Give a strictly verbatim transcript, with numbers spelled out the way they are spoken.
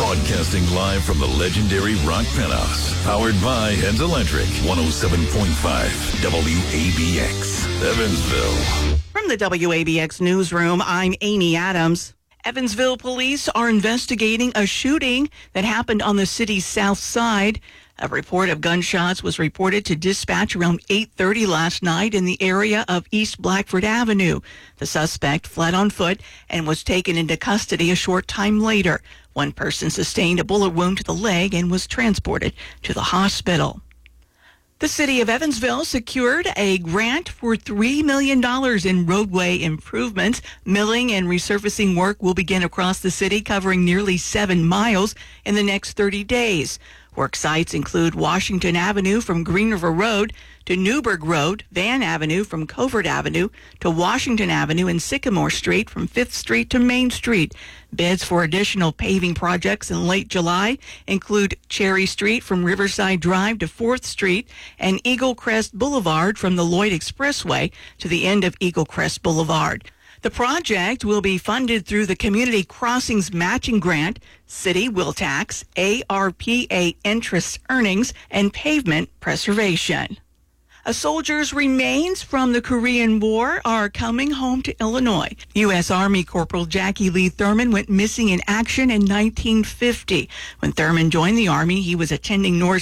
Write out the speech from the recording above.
Broadcasting live from the legendary Rock Penthouse. Powered by Heads Electric. one oh seven point five W A B X, Evansville. From the W A B X newsroom, I'm Amy Adams. Evansville police are investigating a shooting that happened on the city's south side. A report of gunshots was reported to dispatch around eight thirty last night in the area of East Blackford Avenue. The suspect fled on foot and was taken into custody a short time later. One person sustained a bullet wound to the leg and was transported to the hospital. The city of Evansville secured a grant for three million dollars in roadway improvements. Milling and resurfacing work will begin across the city, covering nearly seven miles in the next thirty days. Work sites include Washington Avenue from Green River Road to Newburgh Road, Van Avenue from Covert Avenue to Washington Avenue and Sycamore Street from fifth Street to Main Street. Bids for additional paving projects in late July include Cherry Street from Riverside Drive to fourth Street and Eagle Crest Boulevard from the Lloyd Expressway to the end of Eagle Crest Boulevard. The project will be funded through the Community Crossings Matching Grant, City Will Tax, A R P A interest earnings, and pavement preservation. A soldier's remains from the Korean War are coming home to Illinois. U S. Army Corporal Jackie Lee Thurman went missing in action in nineteen fifty. When Thurman joined the Army, he was attending North